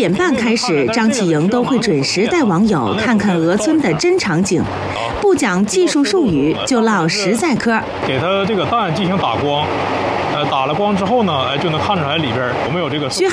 点半开始，张启莹都会准时带网友看看鹅村的真场景，不讲技术术语，就唠实在嗑。 给它这个蛋进行打光，打了光之后呢，就能看出来里边有没有这个。